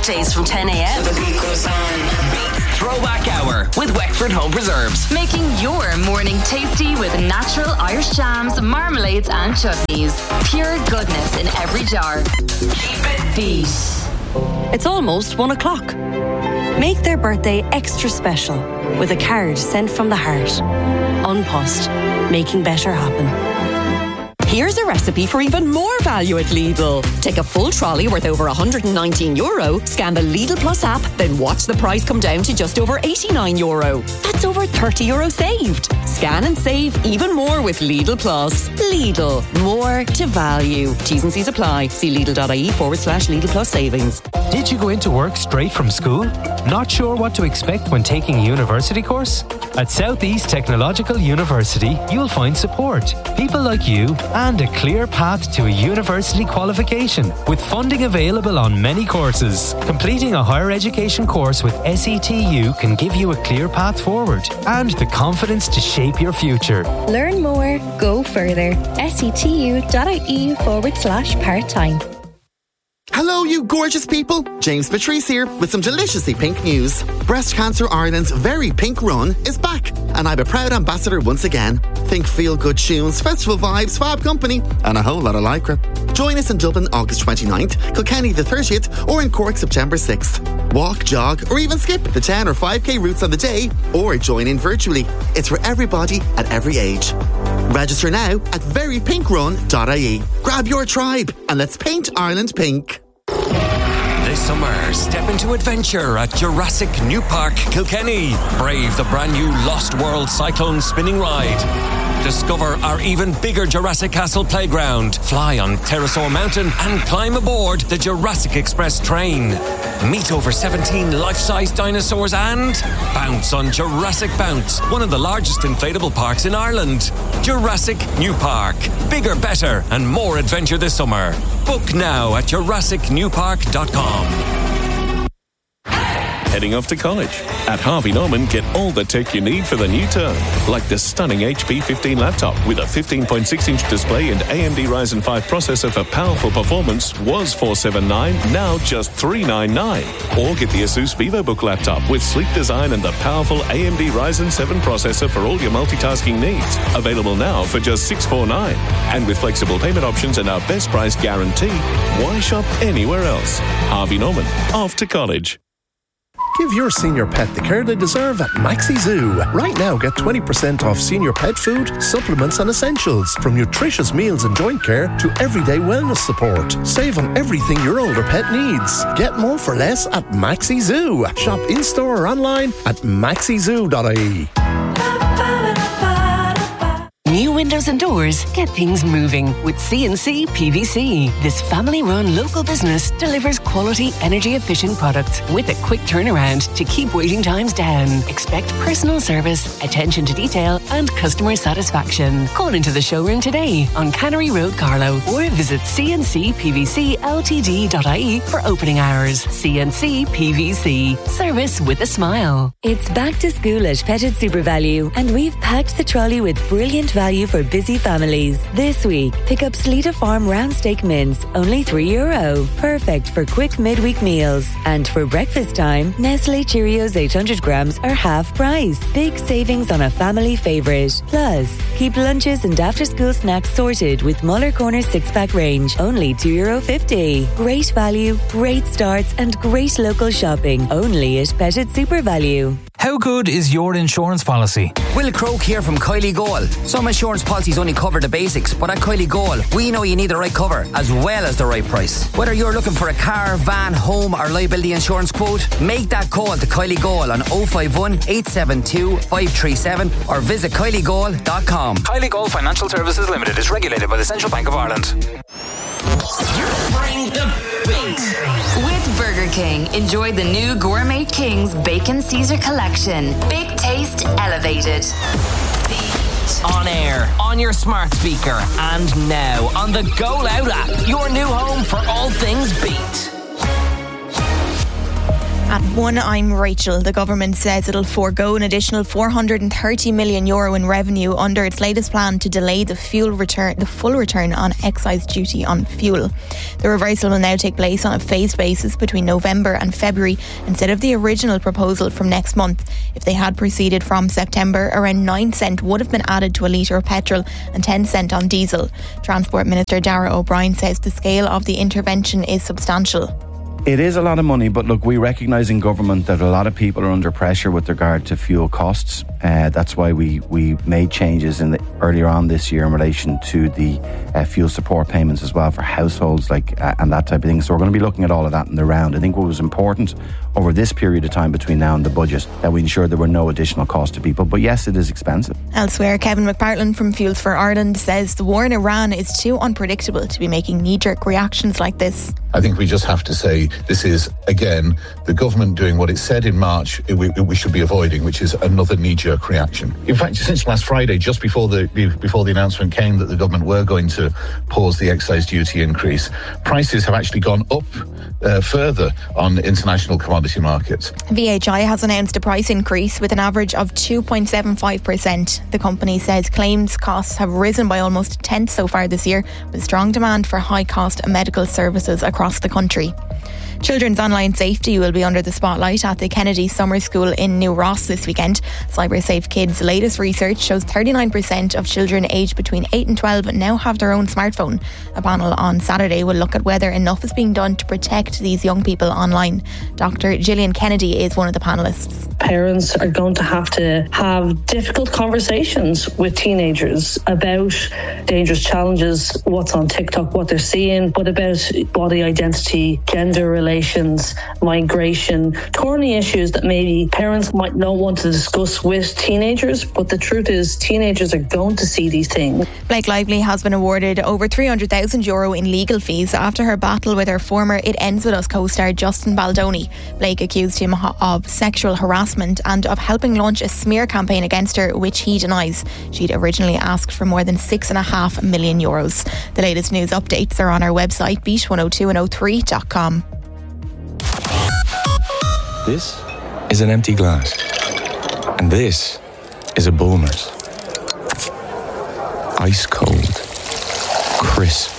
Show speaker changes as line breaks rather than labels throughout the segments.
weekdays from 10 a.m.
Beats Throwback Hour with Wexford Home Preserves.
Making your morning tasty with natural Irish jams, marmalades and chutneys. Pure goodness in every jar.
Keep it
Beat. It's almost 1 o'clock. Make their birthday extra special with a card sent from the heart. Unpost, making better happen.
Here's a recipe for even more value at Lidl. Take a full trolley worth over €119, scan the Lidl Plus app, then watch the price come down to just over €89. That's over €30 saved. Scan and save even more with Lidl Plus. Lidl, more to value. T's and C's apply. See Lidl.ie/Lidl Plus savings.
Did you go into work straight from school? Not sure what to expect when taking a university course? At South East Technological University, you'll find support, people like you, and a clear path to a university qualification, with funding available on many courses. Completing a higher education course with SETU can give you a clear path forward and the confidence to shape your future.
Learn more, go further. setu.ie/part-time.
Hello, you gorgeous people. James Patrice here with some deliciously pink news. Breast Cancer Ireland's very pink run is back, and I'm a proud ambassador once again. Think feel-good tunes, festival vibes, fab company, and a whole lot of lycra. Join us in Dublin August 29th, Kilkenny the 30th, or in Cork September 6th. Walk, jog, or even skip the 10 or 5k routes on the day, or join in virtually. It's for everybody at every age. Register now at verypinkrun.ie. Grab your tribe and let's paint Ireland pink.
This summer, step into adventure at Jurassic New Park, Kilkenny. Brave the brand new Lost World Cyclone spinning ride. Discover our even bigger Jurassic Castle playground. Fly on Pterosaur Mountain and climb aboard the Jurassic Express train. Meet over 17 life-size dinosaurs and bounce on Jurassic Bounce, one of the largest inflatable parks in Ireland. Jurassic New Park. Bigger, better and more adventure this summer. Book now at JurassicNewPark.com.
Heading off to college? At Harvey Norman, get all the tech you need for the new term, like the stunning HP 15 laptop with a 15.6-inch display and AMD Ryzen 5 processor for powerful performance was $479, now just $399. Or get the Asus VivoBook laptop with sleek design and the powerful AMD Ryzen 7 processor for all your multitasking needs. Available now for just $649. And with flexible payment options and our best price guarantee, why shop anywhere else? Harvey Norman, off to college.
Give your senior pet the care they deserve at Maxi Zoo. Right now, get 20% off senior pet food, supplements and essentials. From nutritious meals and joint care to everyday wellness support. Save on everything your older pet needs. Get more for less at Maxi Zoo. Shop in-store or online at maxizoo.ie.
New windows and doors get things moving with C&C PVC. This family-run local business delivers quality, energy-efficient products with a quick turnaround to keep waiting times down. Expect personal service, attention to detail and customer satisfaction. Call into the showroom today on Cannery Road, Carlow, or visit cncpvcltd.ie for opening hours. C&C PVC. Service with a smile.
It's back to school at Pettit SuperValue, and we've packed the trolley with brilliant value for busy families. This week, pick up Sleeta Farm round steak mince, only €3. Perfect for quick midweek meals. And for breakfast time, Nestle Cheerios 800 grams are half price. Big savings on a family favourite. Plus, keep lunches and after-school snacks sorted with Muller Corner 6-pack range, only €2.50. Great value, great starts and great local shopping, only at Pettit SuperValue.
How good is your insurance policy?
Will Croak here from Kylie Goal. Some insurance policies only cover the basics, but at Kylie Goal, we know you need the right cover as well as the right price. Whether you're looking for a car, van, home or liability insurance quote, make that call to Kylie Goal on 051 872 537 or visit kyliegoal.com.
Kylie Goal Financial Services Limited is regulated by the Central Bank of Ireland.
Bring the beat.
With Burger King, enjoy the new Gourmet King's Bacon Caesar Collection. Big taste elevated.
On air, on your smart speaker, and now on the Go Loud app, your new home for all things beat.
At 1, I'm Rachel. The government says it'll forego an additional €430 million in revenue under its latest plan to delay the full return on excise duty on fuel. The reversal will now take place on a phased basis between November and February instead of the original proposal from next month. If they had proceeded from September, around 9 cents would have been added to a litre of petrol and 10 cents on diesel. Transport Minister Darragh O'Brien says the scale of the intervention is substantial.
It is a lot of money, but look, we recognise in government that a lot of people are under pressure with regard to fuel costs. That's why we made changes earlier on this year in relation to the fuel support payments as well for households, and that type of thing. So we're going to be looking at all of that in the round. I think what was important over this period of time between now and the budget, that we ensured there were no additional costs to people. But yes, it is expensive.
Elsewhere, Kevin McPartland from Fuels for Ireland says the war in Iran is too unpredictable to be making knee-jerk reactions like this.
I think we just have to say this is, again, the government doing what it said in March we should be avoiding, which is another knee-jerk reaction. In fact, since last Friday, just before the announcement came that the government were going to pause the excise duty increase, prices have actually gone up further on international commodity markets.
VHI has announced a price increase with an average of 2.75%. The company says claims costs have risen by almost a tenth so far this year, with strong demand for high-cost medical services across the country. Children's online safety will be under the spotlight at the Kennedy Summer School in New Ross this weekend. CyberSafe Kids' latest research shows 39% of children aged between 8 and 12 now have their own smartphone. A panel on Saturday will look at whether enough is being done to protect these young people online. Dr. Gillian Kennedy is one of the panellists.
Parents are going to have difficult conversations with teenagers about dangerous challenges, what's on TikTok, what they're seeing, but about body identity, gender relations, migration, thorny issues that maybe parents might not want to discuss with teenagers, but the truth is teenagers are going to see these things.
Blake Lively has been awarded over €300,000 in legal fees after her battle with her former It Ends With Us co-star Justin Baldoni. Blake accused him of sexual harassment and of helping launch a smear campaign against her, which he denies. She'd originally asked for more than €6.5 million. The latest news updates are on our website, beat102103.com.
This is an empty glass. And this is a Bulmers. Ice cold. Crisp.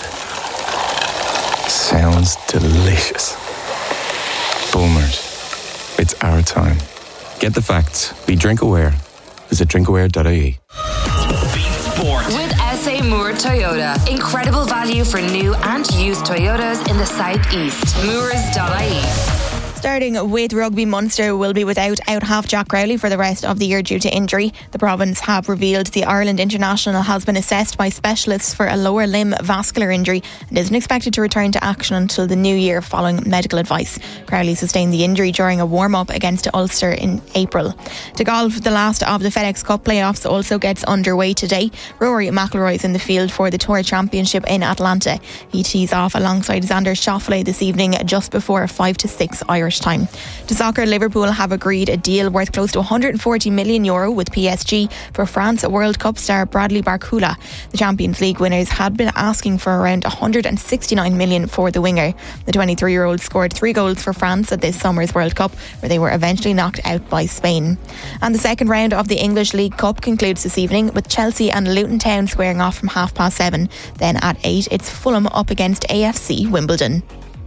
Sounds delicious. Bulmers. It's our time. Get the facts. Be drink aware. Visit drinkaware.ie.
With SA Moore Toyota. Incredible value for new and used Toyotas in the southeast. Moores.ie.
Starting with rugby, Munster will be without out-half Jack Crowley for the rest of the year due to injury. The province have revealed the Ireland international has been assessed by specialists for a lower limb vascular injury and isn't expected to return to action until the new year following medical advice. Crowley sustained the injury during a warm-up against Ulster in April. To golf, the last of the FedEx Cup playoffs also gets underway today. Rory McIlroy is in the field for the Tour Championship in Atlanta. He tees off alongside Xander Schauffele this evening just before 5 to 6 Irish time. To soccer, Liverpool have agreed a deal worth close to €140 million with PSG for France World Cup star Bradley Barcola. The Champions League winners had been asking for around €169 million for the winger. The 23-year-old scored 3 goals for France at this summer's World Cup, where they were eventually knocked out by Spain. And the second round of the English League Cup concludes this evening with Chelsea and Luton Town squaring off from 7:30. Then at 8, it's Fulham up against AFC Wimbledon.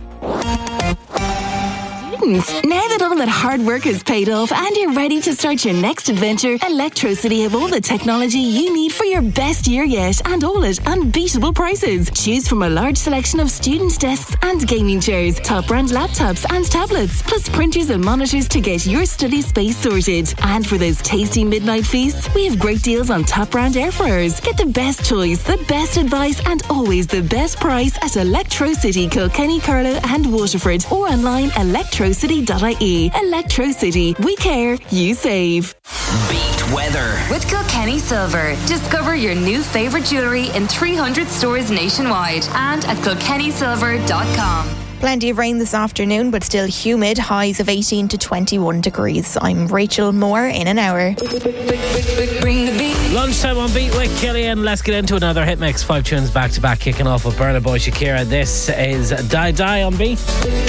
Now that all that hard work has paid off and you're ready to start your next adventure, Electrocity have all the technology you need for your best year yet, and all at unbeatable prices. Choose from a large selection of students' desks and gaming chairs, top brand laptops and tablets, plus printers and monitors to get your study space sorted. And for those tasty midnight feasts, we have great deals on top brand air fryers. Get the best choice, the best advice, and always the best price at Electrocity, Kilkenny, Carlow and Waterford, or online electrocity.ie. Electrocity. We care, you save.
Beat weather.
With Kilkenny Silver. Discover your new favourite jewellery in 300 stores nationwide and at kilkennysilver.com.
Plenty of rain this afternoon, but still humid. Highs of 18 to 21 degrees. I'm Rachel Moore in an hour.
Bring the beat. Lunchtime on Beat with Killian. Let's get into another hit mix. 5 tunes back to back, kicking off with Burna Boy, Shakira. This is Die Die on Beat.